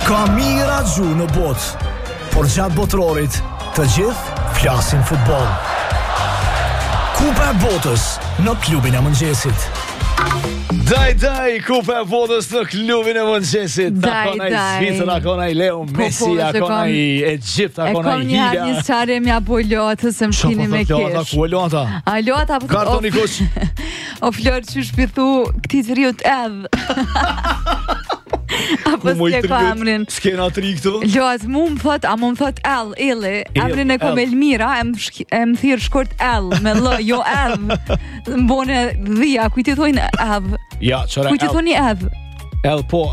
Ka mira gju në botë, por gjatë botrorit të gjithë flasin futboll. Kupa e botës në klubin e mëngjesit. Daj, Kupa e botës në klubin e mëngjesit. Akona i Zvicër, akona i Leo Messi, akona i Egjipt, akona i Hila. E kom një qare mja po lota se më shkini me kesh. Ku e lota? A lota po Kartoni kush? O florë që shpithu këti të riut edhe. Apo s'ke ka emrin. S'kena tri këtu? Lot, mu më thot, a mu më thot L, emrin e kom Elmira, e më thirë shkurt L, me L, jo Ev. Më bone dhia, kujti thojnë Ev. Ja, qëra Kujti thoni Ev. El po,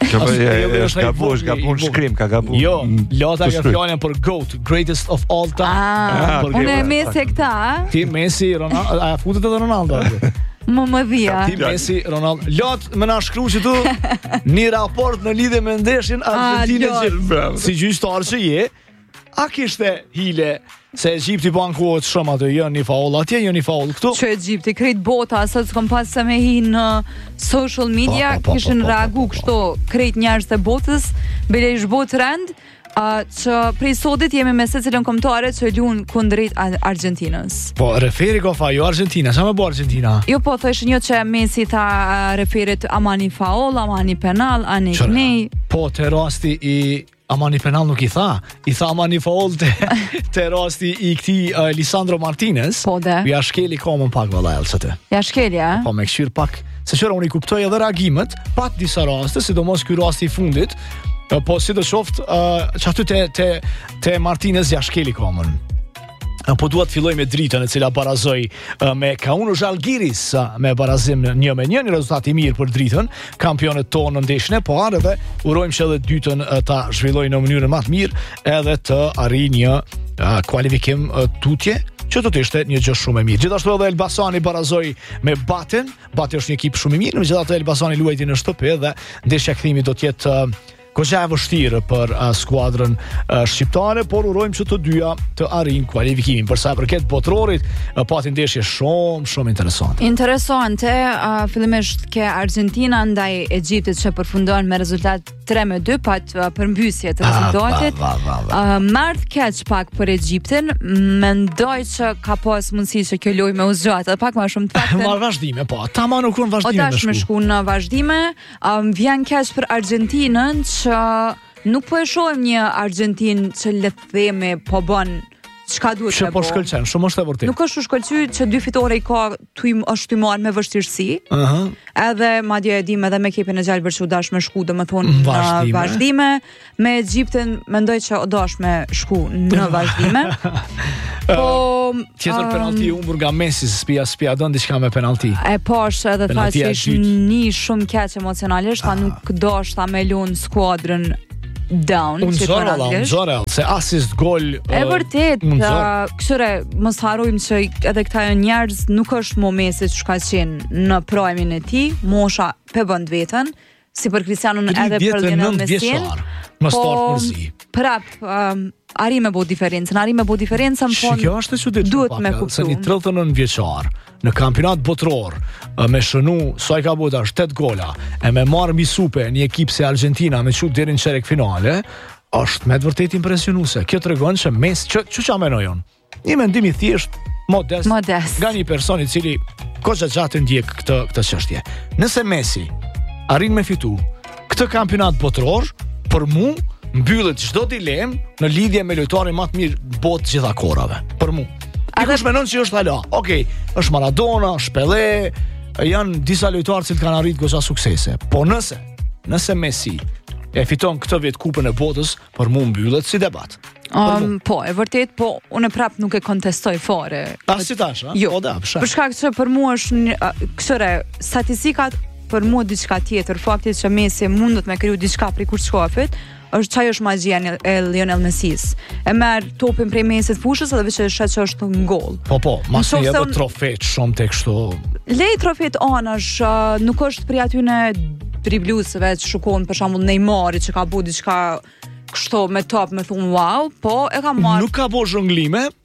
ka pun shkrim, ka gabu. Jo, lota ka fjallën për GOAT, greatest of all time. Unë e Messi këta, Ti Messi, Ronaldo, a futet edhe Ronaldo? më dhia. Ti Messi, Ronaldo. Lot më na shkruaj që tu një raport në lidhje me ndeshjen Argentinë si gjyqtar që je. A kishte hile se Egjipti po ankohet shumë atë, jo një faul atje, jo një faul këtu? Që Egjipti krejt bota, sa s'kom pas se me hi në social media, kishin reagu kështu krejt njerëz të botës, bile ish bot rend, që prej sotit jemi me se cilën kombëtare që luan kundrejt Argentinës. Po, referi ka fa, jo Argentina, sa me bo Argentina? Jo, po, thëshë një që Messi ta referit amani faul, amani penal, ani kënej. Po, të rasti i amani penal nuk i tha amani faul të rasti i këti Lisandro Martinez. Po dhe? Ja shkeli komën pak vëlla Elsete. Ja shkeli, a? Po, me këshir pak, se qëra unë i kuptoj edhe reagimet, pat disa raste, sidomos ky rasti i fundit, po si të shoft që aty te Martinez ja shkeli komën. Po duhet filloj me dritën e cila barazoj me Kauno Zalgiris me barazim 1-1, një rezultat i mirë për dritën, kampionet tonë në ndeshjen e parë, dhe urojmë që edhe dytën ta zhvillojë në mënyrën më të mirë edhe të arrijë një kualifikim tutje, që do të ishte një gjë shumë e mirë. Gjithashtu edhe Elbasani barazoi me Baten. Bati është një ekip shumë i mirë, megjithatë Elbasani luajti në shtëpi dhe ndeshja kthimi do të jetë goxha e vështirë për skuadrën shqiptare, por urojmë që të dyja të arrijnë kualifikimin. Për sa i përket botrorit, pati ndeshje shumë interesante. Interesante, fillimisht ke Argentina ndaj Egjiptit që përfundon me rezultat 3-2, pat përmbysje të rezultatit. Mardh keq pak për Egjiptin, mendoj që ka pas mundësi që kjo lojë me u zgjat, edhe pak më shumë të faktën. Marr vazhdime, po, tamam nuk kanë vazhdime. Tash më shku në vazhdime, vjen keq për Argentinën që nuk po e shohim një Argentinë që le të themi po bën çka duhet të bëjë. Po shkëlqen, shumë është e vërtetë. Nuk është u shkëlqyer që dy fitore i ka është i marrë me vështirësi. Edhe madje e dim edhe me ekipin e Gjalbër që u dash me shku, domethënë në vazhdime. Me Egjiptin mendoj që u dash me shku në vazhdime. Po tjetër penalti i humbur nga Messi, spia don diçka me penalti. E poshtë edhe tha se ishin një shumë keq emocionalisht, ta nuk dashta me lun skuadrën down. Unë zorel, se assist gol e vërtet, këshire mos harrojmë që edhe këta njerëz nuk është mo Messi që ka qenë në primin e tij, mosha pe bën vetën, si për Cristianun edhe për Lionel Messin. Po prap arri me bo diferencën, po kjo është e çuditshme. Duhet me kuptu. Se një 39 vjeçar në kampionat botror me shënu sa i ka bota 8 gola e me marrë mbi supe një ekip se Argentina me çut deri në çerek finale, është me të vërtetë impresionuese. Kjo tregon që Messi ç'a menoj unë? Një mendim i thjesht, modest. Nga një person i cili goxha gjatë ndjek këtë çështje. Nëse Messi arrin me fitu këtë kampionat botror, për mu mbyllet çdo dilemë në lidhje me lojtarin më të mirë botë gjitha kohërave. Për mu. Dikush menon që është hala. Okej, është Maradona, Pelé, janë disa lojtarë që kanë arritur goxha suksese. Po nëse Messi e fiton këtë vit kupën e botës, për mu mbyllet si debat. Po, e vërtet, po unë prap nuk e kontestoj fare. Si tash, a? Jo. Për shkak që për mu është kësore statistikat për mu diçka tjetër, faktit që Messi mundët me kriju diçka prej kurçkafit, është çaj është magjia e Lionel Messis. E merr topin prej mesit fushës edhe veç që është në gol. Po, mas një edhe trofet shumë tek kështu. Lej trofet anash, nuk është prej aty në driblusëve që shukon për shembull Neymari që ka bu diçka kështu me top me thunë wow, po e ka marrë. Nuk ka bo zhonglime,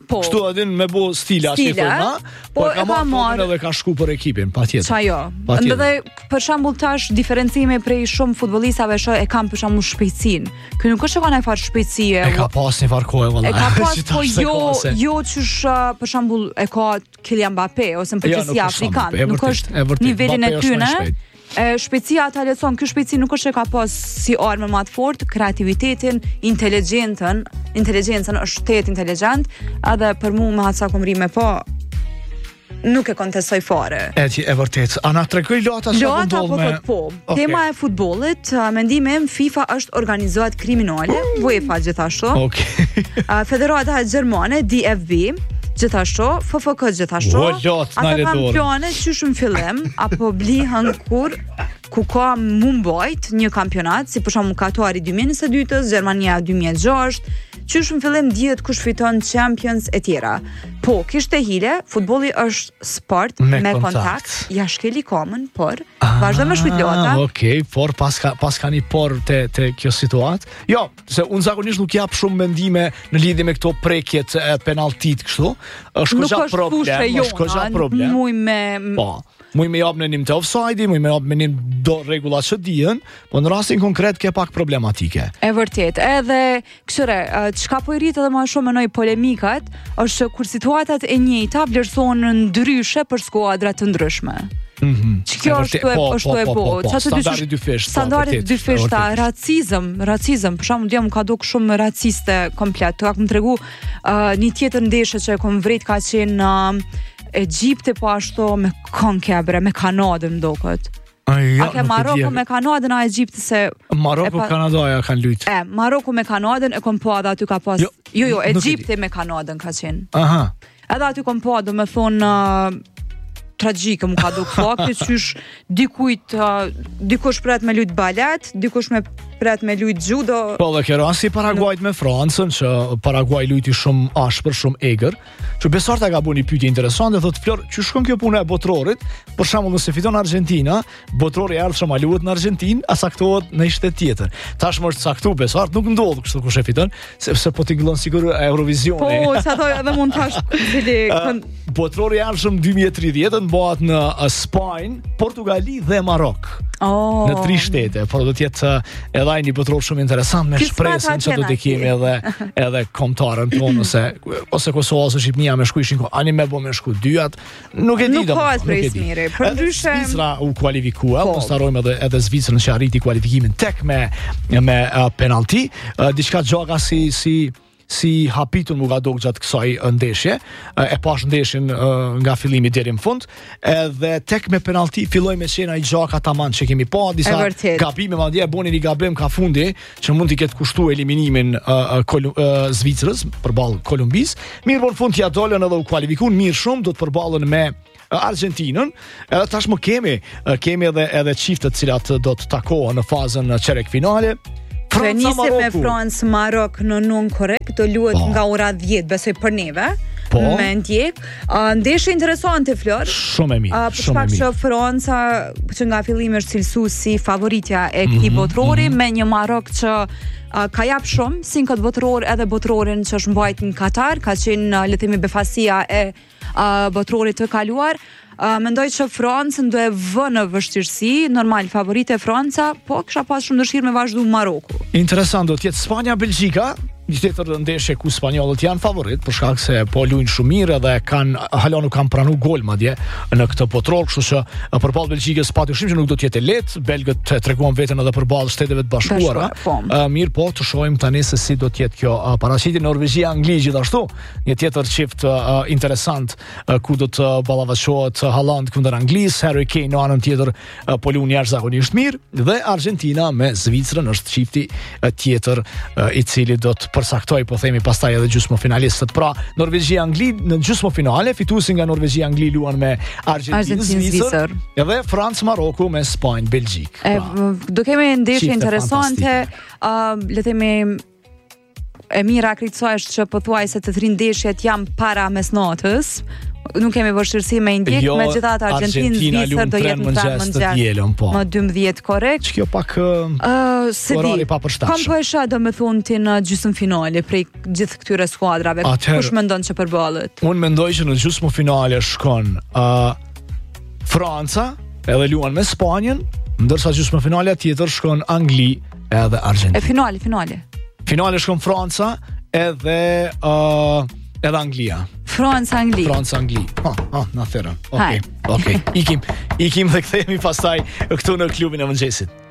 Kështu adin me bo stila që i thona, po ka marrë edhe ka shku për ekipin, patjetër. Qa jo. Edhe për shembull tash diferencime prej shumë futbollistave e kam për shembull shpejtësinë. Ky nuk është kanë fare shpejtësie. E ka pas një farkojë valla. E ka pas po jo qysh për shembull e ka Kylian Mbappé ose në përgjithësi afrikan. Nuk është nivelin e tyre. Shpejtësia ata lecon, ky shpejtësi nuk është e ka pas si armë më të fortë, kreativitetin, inteligjencën është shtet inteligjent, edhe për mua me atë sa komrime po nuk e kontestoj fare. E vërtet. A na tregoj lota sa ndodh me Okay. Tema e futbollit, mendimi im FIFA është organizuar kriminale, UEFA gjithashtu. Federata Gjermane DFB gjithashtu, FFK gjithashtu. Ata kanë plane qysh në fillim apo blihen ku ka mumbajt një kampionat, si për shembull Katari 2022, Gjermania 2006, qysh në fillim dihet kush fiton Champions e tjera. Po, kishte hile, futbolli është sport me kontakt, ja shkeli komën, por vazhdo me shpejtlota. Okej, por pas ka një por te kjo situatë. Jo, se unë zakonisht nuk jap shumë mendime në lidhje me këto prekjet e penaltit kështu. Është goxha problem. Muj me jap në nim të offside, muj me jap me nim do rregullat që dihen, po në rastin konkret ke pak problematike. E vërtet, edhe këshire, çka po i rrit edhe më shumë në polemikat, është kur situatat e njëjta vlerësohen ndryshe për skuadra të ndryshme. Që kjo është e po. Standardi dy fishta, racizëm, për shembull dia më ka duk shumë raciste komplet. Ka më tregu një tjetër ndeshje që e kom vret ka qenë Egjipti po ashtu me Konkebre, me Kanadën duket. A ke Maroko me Kanadën a Egjipti se Maroko Kanadaja kanë luajtur. Maroko me Kanadën e kom po aty ka pas. Jo, Egjipti me Kanadën ka qenë. Edhe aty kom po, do me thonë tragjike më ka duk fakti, qysh dikush pret me lujt balet, dikush me pret me lujt judo. Po dhe kjo rasti Paraguajt me Francën, që Paraguaj lujti shumë ashpër, shumë egër, që Besarta ka bu një pyetje interesante, thotë Flor, që shkon kjo puna e botrorit, për shembull nëse fiton Argentina, botrori erdhshëm a luhet në Argentinë, a saktohet në një shtet tjetër. Tashmë është saktu Besart, nuk ndodh kështu kush e fiton, sepse po tingëllon sigur Eurovisioni. Po, sa thoj edhe mund tash botrori erdhshëm 2030 bëhet në Spanjë, Portugali dhe Marok. Në 3 shtete, por do të jetë edhe një botror shumë interesant me shpresën që do të kemi edhe kombëtarën tonë ose Kosova ose Shqipënia me shkuishin ani me bë me shku dyat, nuk e di domosdoshmë. Nuk ka presmiri. Përndryshe Zvicra u kualifikua, mos harrojmë edhe Zvicrën që arriti kualifikimin tek me penalti, diçka gjoka si hapitur më ka dok gjatë kësaj ndeshje, e pash ndeshjen nga fillimi deri në fund, edhe tek me penalti filloi me qena i gjaka tamam që kemi pa disa gabime, madje boni një gabim ka fundi që mund t'i ketë kushtuar eliminimin Zvicrës përballë Kolumbis. Mirë, në fund ja dolën edhe u kualifikuan mirë shumë, do të përballen me Argentinën, edhe tashmë kemi edhe çiftet të cilat do të takohen në fazën çerek finale. Nisim me Francë Marok në nun korrekt, do luhet nga ora 10 besoj për neve. Me ndjek. Ndeshje interesante Flor. Shumë e mirë. Për shkak që Franca që nga fillimi është cilësuar si favoritja e këtij botrori me një Marok që ka jap shumë si këtë botror edhe botrorin që është mbajtur në Katar, ka qenë le të themi befasia e botrorit të kaluar. Mendoj që Francën do e vë në vështirësi, normal favorite Franca, po kisha pas shumë dëshirë me vazhdu Maroku. Interesant, do të jetë Spanja-Belgjika, një tjetër ndeshje ku spanjollët janë favorit, për shkak se po luajnë shumë mirë dhe hala nuk kanë pranuar gol madje në këtë botror, kështu që përballë Belgjikës patyshim që nuk do të jetë lehtë, belgët treguan veten edhe përballë Shteteve të Bashkuara. Mirë, po të shohim tani se si do të jetë kjo paraqitje. Norvegjia-Angli gjithashtu, një tjetër çift interesant ku do të ballafaqohet Haaland kundër Anglisë, Harry Kane në anën tjetër po luajnë jashtëzakonisht mirë, dhe Argentina me Zvicrën është çifti tjetër i cili do të përsaktoj, po themi pastaj edhe gjysmëfinalistët. Pra, Norvegjia-Angli në gjysmëfinale, fituesi nga Norvegjia-Angli luan me Argentinë-Zvicër, edhe Francë-Maroku me Spanjë-Belgjik. Do kemi ndeshje interesante, le themi e mira krejtësoj është që pothuajse të 3 ndeshjet janë para mesnatës, nuk kemi vështirësi me Indjek, megjithatë Argentinë, Zvicër do jetë në mëngjes. Po. Më 12 korrekt. Kjo pak orari pa përshtatshëm. Kam po e shoh domethënë ti në gjysmëfinale prej gjithë këtyre skuadrave. Kush mendon se përballet? Unë mendoj që në gjysmëfinale shkon Franca, edhe luan me Spanjën, ndërsa gjysmëfinalja tjetër shkon Angli edhe Argentinë. E finale. Finale shkon Franca edhe Anglia. Franca-Angli. Na thera. Okej. Ikim dhe kthehemi pastaj këtu në klubin e mëngjesit.